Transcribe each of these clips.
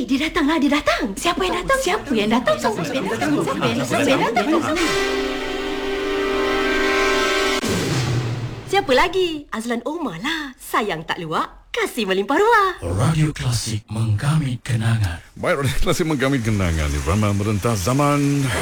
dia datang lah, dia datang. Siapa yang datang? Siapa yang datang? Siapa lagi? Azlan Omar lah. Sayang tak luak, kasih melimpah ruah. Radio Klasik menggamit kenangan. Baik, Radio Klasik menggamit kenangan. Irama merentas zaman.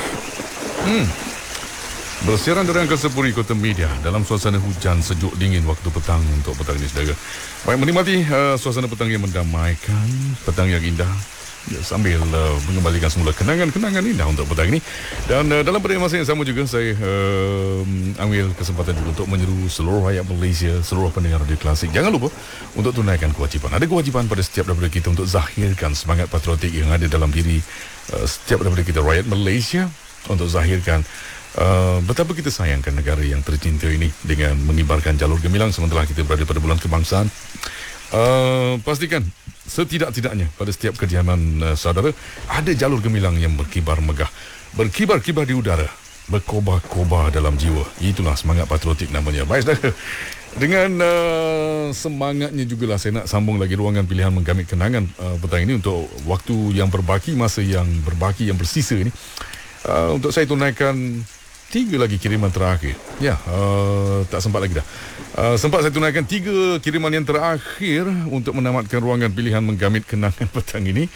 Bersiaran dari angkasa puri Kota Media dalam suasana hujan sejuk dingin waktu petang untuk petang ini, saudara. Baik, menikmati suasana petang yang mendamaikan, petang yang indah, sambil mengembalikan semula kenangan-kenangan indah untuk petang ini. Dan dalam pada masa yang sama juga saya ambil kesempatan juga untuk menyeru seluruh rakyat Malaysia, seluruh pendengar Radio Klasik, jangan lupa untuk tunaikan kewajipan. Ada kewajipan pada setiap daripada kita untuk zahirkan semangat patriotik yang ada dalam diri setiap daripada kita rakyat Malaysia, untuk zahirkan betapa kita sayangkan negara yang tercinta ini dengan mengibarkan jalur gemilang sementara kita berada pada bulan kebangsaan. Pastikan setidak-tidaknya pada setiap kediaman saudara ada jalur gemilang yang berkibar megah, berkibar-kibar di udara, berkobar-kobar dalam jiwa. Itulah semangat patriotik namanya. Baik, saudara, dengan semangatnya jugalah saya nak sambung lagi ruangan pilihan menggamit kenangan petang ini untuk waktu yang berbaki, masa yang berbaki, yang bersisa ini, untuk saya tunaikan 3 lagi kiriman terakhir. Ya, tak sempat lagi dah. Sempat saya tunaikan 3 kiriman yang terakhir untuk menamatkan ruangan pilihan menggamit kenangan petang ini.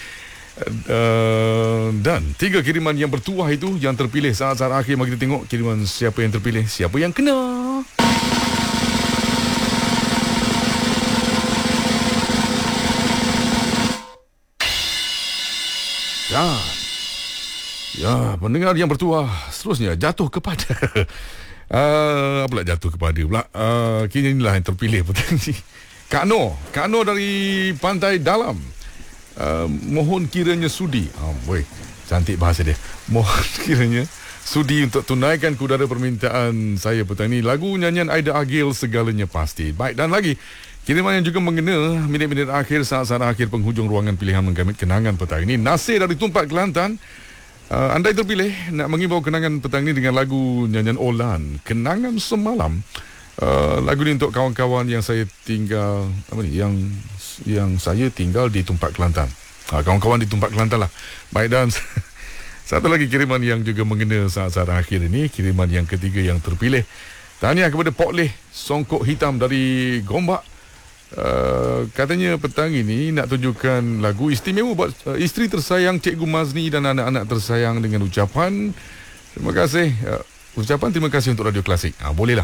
Dan 3 kiriman yang bertuah itu yang terpilih saat-saat akhir. Mari kita tengok kiriman siapa yang terpilih, siapa yang kena. Ya, pendengar yang bertuah seterusnya jatuh kepada apalah jatuh kepada pula. Kini inilah yang terpilih petang ini. Kak Noh dari Pantai Dalam. Mohon kiranya sudi. Boy, cantik bahasa dia. Mohon kiranya sudi untuk tunaikan kudara permintaan saya petang ini. Lagu nyanyian Aida Agil, Segalanya Pasti. Baik, dan lagi kiriman yang juga mengena minit-minit akhir, saat-saat akhir penghujung ruangan pilihan menggamit kenangan petang ini. Nasir dari Tumpak, Kelantan. Anda yang terpilih nak mengimbau kenangan petang ini dengan lagu nyanyian Olan, Kenangan Semalam. Lagu ini untuk kawan-kawan yang saya tinggal yang saya tinggal di Tumpak, Kelantan. Kawan-kawan di Tumpak, Kelantan lah. Baik, dan satu lagi kiriman yang juga mengena saat-saat akhir ini, kiriman yang ketiga yang terpilih. Tahniah kepada Pok Leh Songkok Hitam dari Gombak. Katanya petang ini nak tunjukkan lagu istimewa buat isteri tersayang Cikgu Mazni dan anak-anak tersayang dengan ucapan terima kasih. Ucapan terima kasih untuk Radio Klasik. Bolehlah.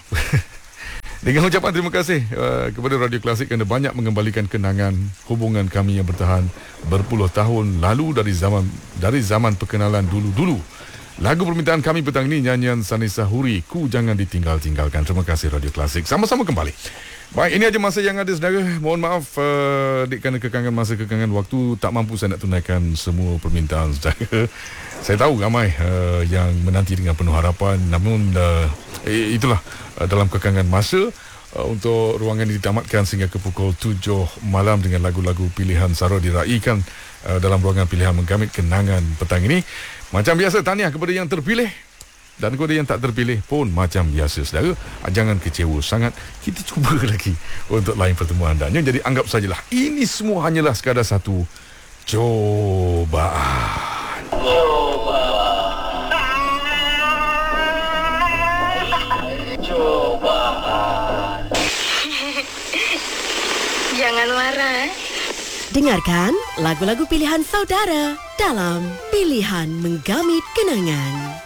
Dengan ucapan terima kasih kepada Radio Klasik kerana banyak mengembalikan kenangan hubungan kami yang bertahan berpuluh tahun lalu dari zaman perkenalan dulu-dulu. Lagu permintaan kami petang ini nyanyian Sanisa Huri, Ku Jangan Ditinggal-tinggalkan. Terima kasih Radio Klasik. Sama-sama kembali. Baik, ini aja masa yang ada, saudara. Mohon maaf kerana kekangan waktu tak mampu saya nak tunaikan semua permintaan saudara. Saya tahu ramai yang menanti dengan penuh harapan, namun itulah dalam kekangan masa untuk ruangan ini ditamatkan sehingga ke pukul 7 malam dengan lagu-lagu pilihan Sarah diraikan dalam ruangan pilihan menggamit kenangan petang ini. Macam biasa, tahniah kepada yang terpilih. Dan kepada yang tak terpilih pun macam biasa, saudara. Jangan kecewa sangat. Kita cuba lagi untuk lain pertemuan anda. Jadi anggap sajalah ini semua hanyalah sekadar satu cobaan. Cobaan. Jangan marah. Dengarkan lagu-lagu pilihan saudara dalam Pilihan Menggamit Kenangan.